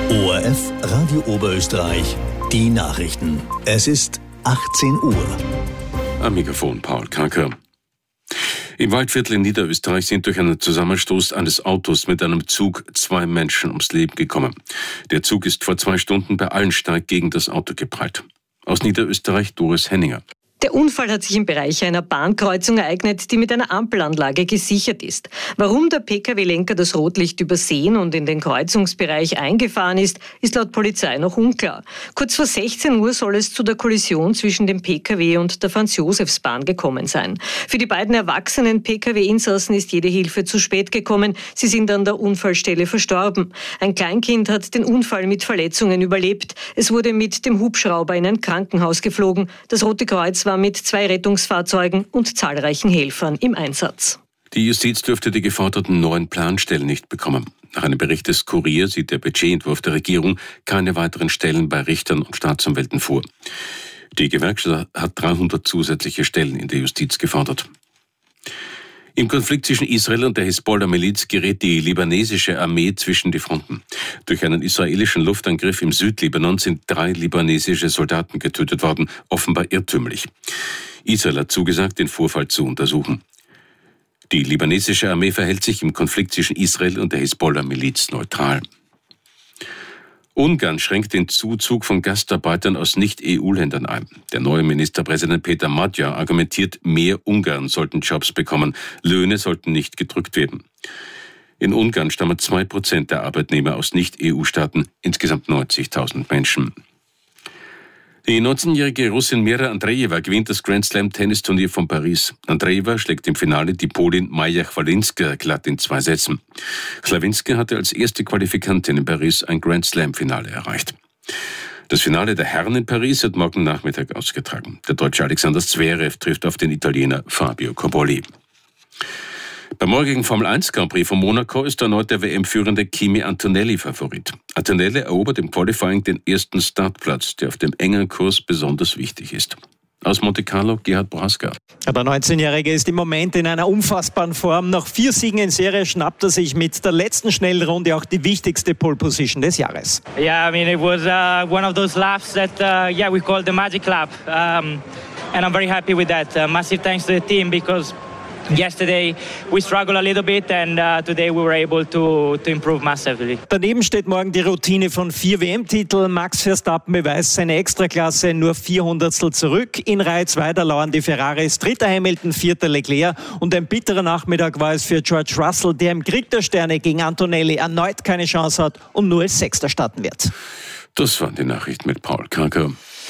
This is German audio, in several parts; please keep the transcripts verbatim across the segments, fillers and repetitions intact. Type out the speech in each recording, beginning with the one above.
O R F Radio Oberösterreich, die Nachrichten. Es ist achtzehn Uhr. Am Mikrofon Paul Kacker. Im Waldviertel in Niederösterreich sind durch einen Zusammenstoß eines Autos mit einem Zug zwei Menschen ums Leben gekommen. Der Zug ist vor zwei Stunden bei Allensteig gegen das Auto geprallt. Aus Niederösterreich Doris Henninger. Der Unfall hat sich im Bereich einer Bahnkreuzung ereignet, die mit einer Ampelanlage gesichert ist. Warum der P K W-Lenker das Rotlicht übersehen und in den Kreuzungsbereich eingefahren ist, ist laut Polizei noch unklar. Kurz vor sechzehn Uhr soll es zu der Kollision zwischen dem P K W und der Franz-Josefs-Bahn gekommen sein. Für die beiden erwachsenen P K W-Insassen ist jede Hilfe zu spät gekommen. Sie sind an der Unfallstelle verstorben. Ein Kleinkind hat den Unfall mit Verletzungen überlebt. Es wurde mit dem Hubschrauber in ein Krankenhaus geflogen. Das Rote Kreuz war mit zwei Rettungsfahrzeugen und zahlreichen Helfern im Einsatz. Die Justiz dürfte die geforderten neuen Planstellen nicht bekommen. Nach einem Bericht des Kurier sieht der Budgetentwurf der Regierung keine weiteren Stellen bei Richtern und Staatsanwälten vor. Die Gewerkschaft hat dreihundert zusätzliche Stellen in der Justiz gefordert. Im Konflikt zwischen Israel und der Hisbollah-Miliz gerät die libanesische Armee zwischen die Fronten. Durch einen israelischen Luftangriff im Südlibanon sind drei libanesische Soldaten getötet worden, offenbar irrtümlich. Israel hat zugesagt, den Vorfall zu untersuchen. Die libanesische Armee verhält sich im Konflikt zwischen Israel und der Hisbollah-Miliz neutral. Ungarn schränkt den Zuzug von Gastarbeitern aus Nicht-E U-Ländern ein. Der neue Ministerpräsident Peter Magyar argumentiert, mehr Ungarn sollten Jobs bekommen, Löhne sollten nicht gedrückt werden. In Ungarn stammen zwei Prozent der Arbeitnehmer aus Nicht-E U-Staaten, insgesamt neunzigtausend Menschen. Die neunzehnjährige Russin Mira Andreeva gewinnt das Grand-Slam-Tennisturnier von Paris. Andreeva schlägt im Finale die Polin Maja Chwalinska glatt in zwei Sätzen. Chwalinska hatte als erste Qualifikantin in Paris ein Grand-Slam-Finale erreicht. Das Finale der Herren in Paris wird morgen Nachmittag ausgetragen. Der Deutsche Alexander Zverev trifft auf den Italiener Fabio Cobolli. Beim morgigen Formel eins Grand Prix von Monaco ist erneut der W M-führende Kimi Antonelli Favorit. Antonelli erobert im Qualifying den ersten Startplatz, der auf dem engen Kurs besonders wichtig ist. Aus Monte Carlo, Gerhard Braska. Der neunzehnjährige ist im Moment in einer unfassbaren Form. Nach vier Siegen in Serie schnappt er sich mit der letzten Schnellrunde auch die wichtigste Pole Position des Jahres. Yeah, I mean it was uh, one of those laps that uh, yeah we call the magic lap, um, and I'm very happy with that. Uh, massive thanks to the team because yesterday we struggled a little bit and uh, today we were able to, to improve massively. Daneben steht morgen die Routine von vier W M-Titeln. Max Verstappen beweist seine Extraklasse nur vier Hundertstel zurück. In Reihe zwei, da lauern die Ferraris, dritter Hamilton, vierter Leclerc. Und ein bitterer Nachmittag war es für George Russell, der im Krieg der Sterne gegen Antonelli erneut keine Chance hat und nur als Sechster starten wird. Das waren die Nachrichten mit Paul Kacker.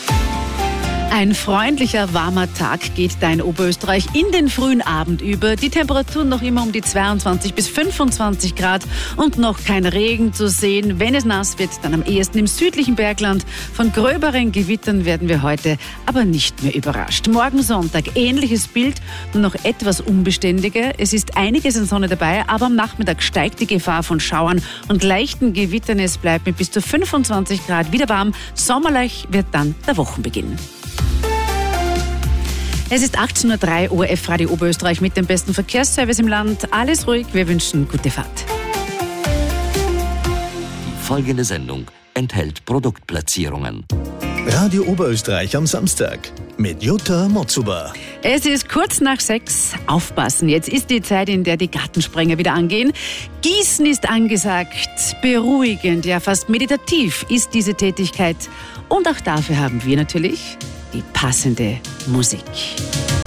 Ein freundlicher, warmer Tag geht da in Oberösterreich in den frühen Abend über. Die Temperaturen noch immer um die zweiundzwanzig bis fünfundzwanzig Grad und noch kein Regen zu sehen. Wenn es nass wird, dann am ehesten im südlichen Bergland. Von gröberen Gewittern werden wir heute aber nicht mehr überrascht. Morgen Sonntag ähnliches Bild, nur noch etwas unbeständiger. Es ist einiges an Sonne dabei, aber am Nachmittag steigt die Gefahr von Schauern und leichten Gewittern. Es bleibt mit bis zu fünfundzwanzig Grad wieder warm. Sommerlich wird dann der Wochenbeginn. Es ist achtzehn Uhr drei, O R F Radio Oberösterreich mit dem besten Verkehrsservice im Land. Alles ruhig, wir wünschen gute Fahrt. Die folgende Sendung enthält Produktplatzierungen. Radio Oberösterreich am Samstag mit Jutta Motzuber. Es ist kurz nach sechs. Aufpassen, jetzt ist die Zeit, in der die Gartensprenger wieder angehen. Gießen ist angesagt, beruhigend, ja fast meditativ ist diese Tätigkeit. Und auch dafür haben wir natürlich die passende Musik.